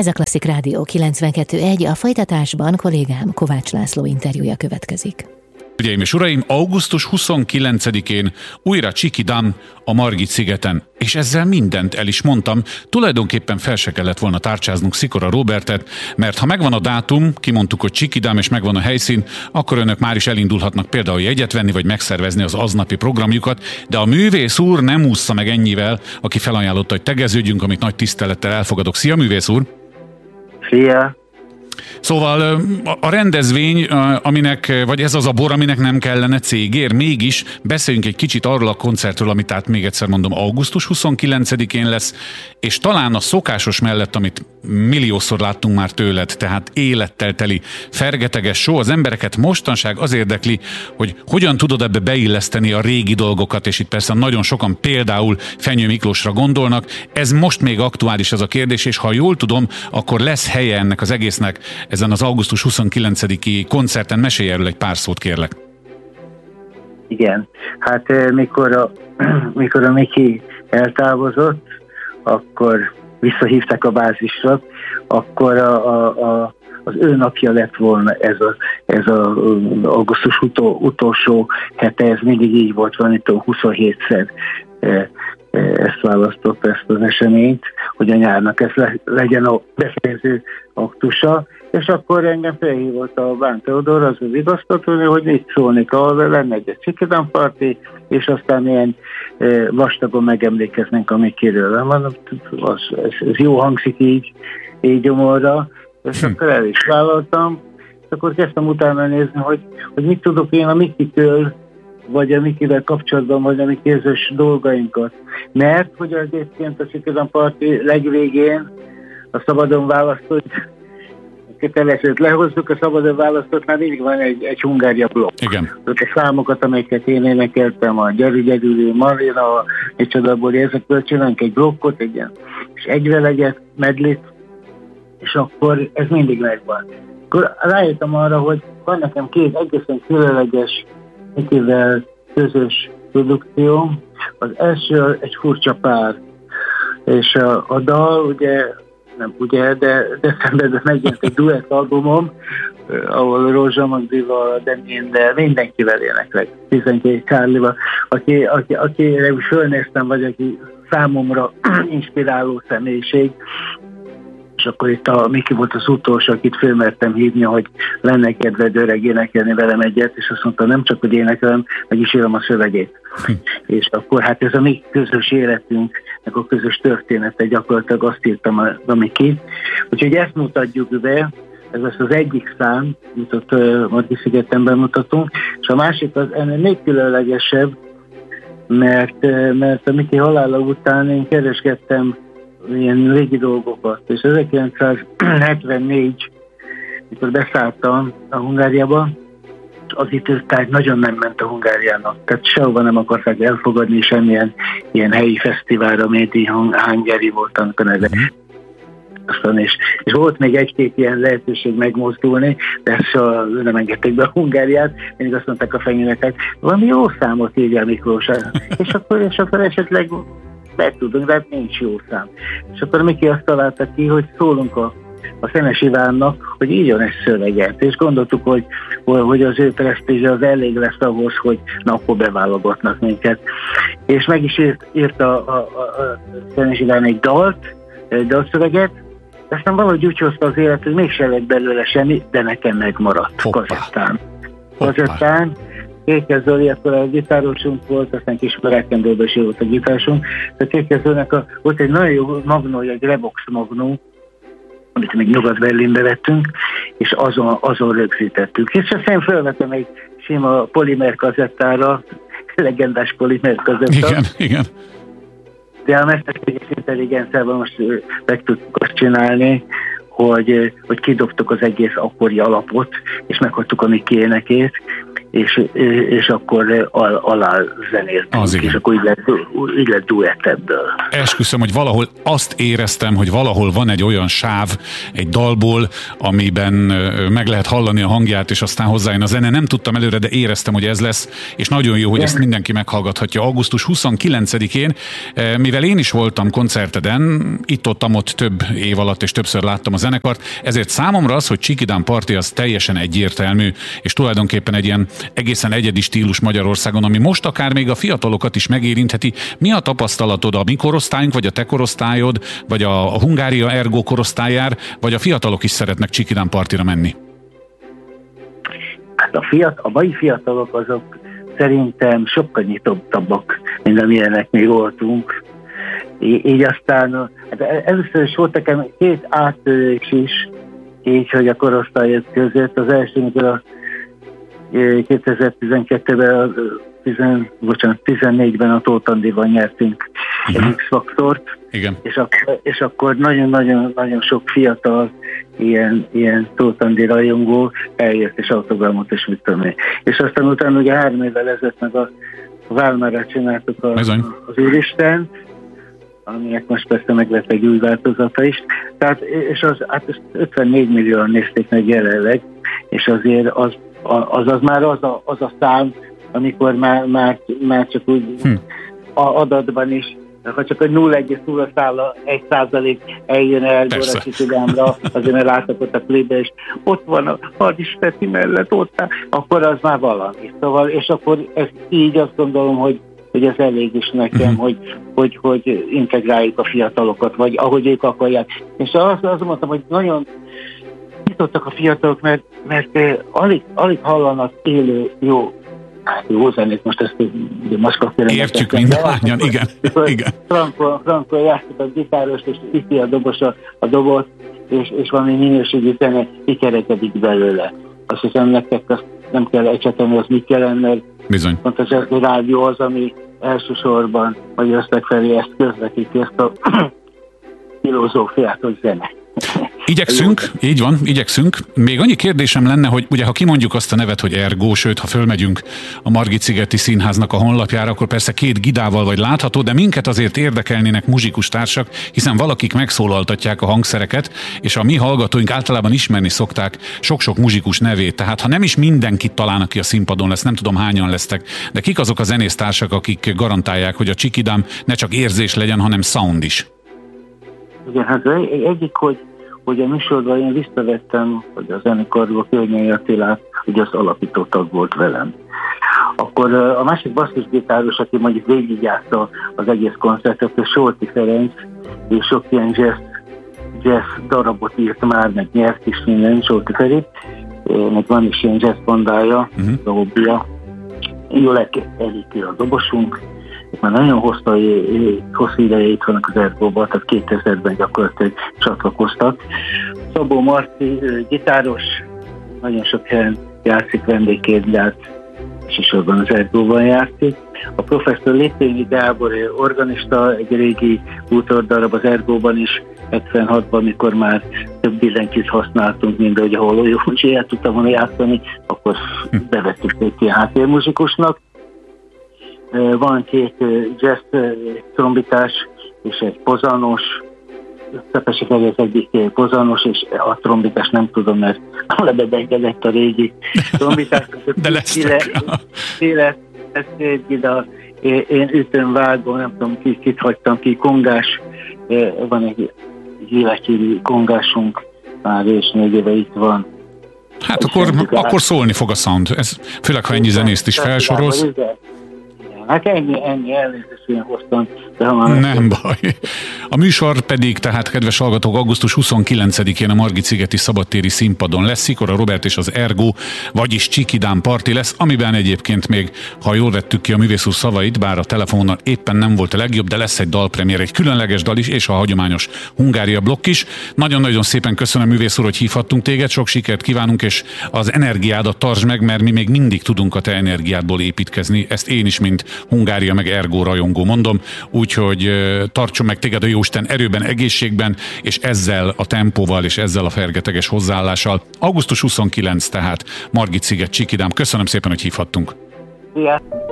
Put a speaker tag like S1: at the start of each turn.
S1: Ez a Klasszik Rádió 92.1, a folytatásban kollégám Kovács László interjúja következik.
S2: Hölgyeim és uraim, augusztus 29-én újra Csiki-Dam a Margit-szigeten. És ezzel mindent el is mondtam, tulajdonképpen fel se kellett volna tárcsáznunk Szikora Róbertet, mert ha megvan a dátum, kimondtuk, hogy Csiki-Dam és megvan a helyszín, akkor önök már is elindulhatnak például jegyet venni, vagy megszervezni az aznapi programjukat, de a művész úr nem ússza meg ennyivel, aki felajánlotta, hogy tegeződjünk, amit nagy tisztelettel elfogadok. Szia, művész úr!
S3: Szia!
S2: Szóval a rendezvény, aminek, vagy ez az a bor, aminek nem kellene cégér, mégis beszéljünk egy kicsit arról a koncertről, amit tehát még egyszer mondom, augusztus 29-én lesz, és talán a szokásos mellett, amit milliószor láttunk már tőled, tehát élettel teli fergeteges show, az embereket mostanság az érdekli, hogy hogyan tudod ebbe beilleszteni a régi dolgokat, és itt persze nagyon sokan például Fenyő Miklósra gondolnak, ez most még aktuális ez a kérdés, és ha jól tudom, akkor lesz helye ennek az egésznek ezen az augusztus 29-i koncerten. Mesélj erről egy pár szót, kérlek.
S3: Igen, hát mikor a Miki eltávozott, akkor visszahívták a bázisra, akkor az ő napja lett volna ez az augusztus utolsó hete, ez mindig így volt, van itt 27-szer ezt választott, ezt az eseményt, hogy a nyárnak ez legyen a befejező aktusa, és akkor engem felhívott a Bán Teodor, az igazgatónő, hogy itt szólnék, ahol lenne egy Csiki-Dam party, és aztán ilyen vastagon megemlékeznénk a Mikiről. Ez jó hangzik így gyomorra, és akkor el is vállaltam, és akkor kezdtem utána nézni, hogy mit tudok én a Mikitől, vagy a Mikivel kapcsolatban, vagy a mi közös dolgainkat. Mert, hogy egyébként a Csiki-Dam party legvégén a szabadon választott kötelezőt lehozzuk, a szabadon választottnál mindig van egy Hungária blokk.
S2: Igen.
S3: A számokat, amelyeket én énekeltem, a Gyeri, Marina, micsodaból, ezekből csinálunk egy blokkot, egy ilyen, és egyveleget, medlit, és akkor ez mindig megvan. Akkor rájöttem arra, hogy van nekem két egészen különleges Mikivel közös produkció. Az első egy Furcsa pár, és a dal, de decemberben megjelent egy duett albumom, ahol Rózsa Magdival, de mindenkivel éneklek, 12 Kárlival, akire fölnéztem, vagy aki számomra inspiráló személyiség. És akkor itt a Miki volt az utolsó, akit fölmertem hívni, hogy lenne kedved öreg énekelni velem egyet, és azt mondta, nem csak, hogy énekelem, meg is írom a szövegét. És akkor hát ez a mi közös életünknek a közös története, gyakorlatilag azt írtam a Miki. Úgyhogy ezt mutatjuk be, ez az egyik szám, amit ott Margit-szigeten bemutatunk, és a másik az ennél még különlegesebb, mert a Miki halála után én keresgettem ilyen régi dolgokat, és 1974, mikor beszálltam a Hungáriába, az időtáj nagyon nem ment a Hungáriának, tehát sehova nem akarták elfogadni semmilyen ilyen helyi fesztiválra, Médi Hungary volt annak a neve. És volt még egy-két ilyen lehetőség megmozdulni, de ezt nem engedték be a Hungáriát, mindig azt mondták a Fenyőnek, valami jó számot írja Miklós, és akkor esetleg meg tudunk, de hát nincs jó szám. És akkor Miki azt találta ki, hogy szólunk a Szenes Ivánnak, hogy írjon egy szöveget, és gondoltuk, hogy az ő presztízse az elég lesz ahhoz, hogy akkor beválogatnak minket. És meg is írt a Szenes Iván egy dalszöveget, aztán valahogy úgy hozta az élet, hogy mégsem lett belőle semmi, de nekem megmaradt kazettán. Kékes Zoli, akkor a gitárosunk volt, aztán Kisbarákendőben is volt a gitárosunk. A Kékes Zolinak volt egy nagyon jó magnója, egy Revox magnó, amit még Nyugat-Berlinbe vettünk, és azon rögzítettük. És aztán felvettem egy sima polimer kazettára, legendás polimer kazetta.
S2: Igen.
S3: De a mesterséges intelligenciával most meg tudtuk azt csinálni, hogy kidobtuk az egész akkori alapot, és meghagytuk a Miki énekét, és akkor alá zenéltünk, és akkor így lett duett ebből.
S2: Esküszöm, hogy valahol azt éreztem, hogy valahol van egy olyan sáv egy dalból, amiben meg lehet hallani a hangját, és aztán hozzájön a zene. Nem tudtam előre, de éreztem, hogy ez lesz, és nagyon jó, hogy ezt mindenki meghallgathatja. Augusztus 29-én, mivel én is voltam koncerteden, itt-ott több év alatt, és többször láttam a zenekart, ezért számomra az, hogy Csikidám Party az teljesen egyértelmű, és tulajdonképpen egy ilyen egészen egyedi stílus Magyarországon, ami most akár még a fiatalokat is megérintheti. Mi a tapasztalatod, a mi korosztályunk, vagy a te korosztályod, vagy a Hungária Ergo korosztályár, vagy a fiatalok is szeretnek Csikidám Partyra menni?
S3: Hát a mai fiatalok azok szerintem sokkal nyitottabbak, mint amilyenek még voltunk. Így aztán, hát először is volt nekem 2 áttörés is, így, hogy a korosztályok között. Az első, amikor a 2012-ben, 14-ben a Tóth Andival nyertünk egy X-faktort, és akkor nagyon-nagyon sok fiatal ilyen Tóth Andi rajongó eljött és autogramot és mit tudom én. És aztán utána ugye 3 évvel ezelőtt meg a Válmárát csináltuk az Úristen, aminek most persze meg lett egy új változata is. Tehát, és ezt 54 millióan nézték meg jelenleg, és azért az már az a szám, amikor már csak úgy adatban is, ha csak a 0,01% eljön el a Csikidámra, azért mert láttak ott a klipbe, és ott van a Hadis Peti mellett, ott, akkor az már valami. Szóval, és akkor ez így azt gondolom, hogy ez elég is nekem, hogy integráljuk a fiatalokat, vagy ahogy ők akarják. És azt mondtam, hogy nagyon nyitottak a fiatalok, mert alig hallanak élő, jó zenét, most ezt maszkaféle.
S2: Értjük mindannyian, igen.
S3: Franco játszik a gitárost, és viszi a dobos a dobot, és valami minőségi zene kikerekedik belőle. Azt hiszem, nektek azt nem kell ecsetelni, az mit jelent, mert
S2: bizony.
S3: Pont az rádió az, ami elsősorban Magyarország felé ezt közvetíti, ezt a filozófiát, hogy zene.
S2: Igyekszünk, így van, igyekszünk. Még annyi kérdésem lenne, hogy ugye ha kimondjuk azt a nevet, hogy Ergo, sőt, ha fölmegyünk a Margit-szigeti Színháznak a honlapjára, akkor persze 2 gidával vagy látható, de minket azért érdekelnének muzsikus társak, hiszen valakik megszólaltatják a hangszereket, és a mi hallgatóink általában ismerni szokták sok-sok muzsikus nevét. Tehát ha nem is mindenkit talán, aki a színpadon lesz, nem tudom hányan lesztek, de kik azok a zenésztársak, akik garantálják, hogy a Csikidám ne csak érzés legyen, hanem sound is?
S3: Igen, hát egyik, hogy a műsorban én visszavettem, hogy a zenekarból Kőnyei Attilát, hogy az alapító tag volt velem. Akkor a másik basszusgitáros, aki mondjuk végigjátsza az egész koncertet, a Solti Ferenc, és sok ilyen jazz darabot írt már, meg nyert is minden, Solti Feri, meg van is ilyen jazz bandája, a hobbija. Jólek Eriki a dobosunk, már nagyon hosszú ideje itt vannak az Ergóban, tehát 2000-ben gyakorlatilag csatlakoztak. Szabó Marci gitáros, nagyon sok helyen játszik, vendégként elsősorban az Ergóban játszik. A professzor Lépényi Gábor organista, egy régi útordarab az Ergóban is, 76-ban, mikor már több billentyűt használtunk, mint ahogy ahol jó, hogy el tudtam volna játszani, akkor bevettük egy ilyen háttérmuzsikusnak. Van 2 jazz trombitás és egy pozanos, Szepesi Feri az egyik pozanos, és a trombitás nem tudom, mert lebedengedett a régi trombitás.
S2: De lesznek.
S3: Ez gida. Én ütöm, vágom, nem tudom kit hagytam ki, kongás, van egy életjű kongásunk, már és 4 éve itt van.
S2: Hát akkor szólni fog a sound, ez, főleg ha ennyi zenészt is felsorolsz.
S3: Hát ennyi elnézést én hoztam.
S2: Nem baj. A műsor pedig, tehát kedves hallgatók, augusztus 29-én a Margit-szigeti szabadtéri színpadon lesz, mikor a Robert és az Ergo, vagyis Csikidám Party lesz, amiben egyébként még, ha jól vettük ki a művész úr szavait, bár a telefonnal éppen nem volt a legjobb, de lesz egy dalpremiér, egy különleges dal is, és a hagyományos Hungária blokk is. Nagyon-nagyon szépen köszönöm, művész úr, hogy hívhattunk téged, sok sikert kívánunk, és az energiádat tartsd meg, mert mi még mindig tudunk a te energiádból építkezni. Ezt én is, mint Hungária meg Ergo rajongó mondom, úgyhogy tartson meg téged a jó Jóisten erőben, egészségben, és ezzel a tempóval, és ezzel a fergeteges hozzáállással. Augusztus 29 tehát Margit-sziget, Csikidám. Köszönöm szépen, hogy hívhattunk.
S3: Yeah.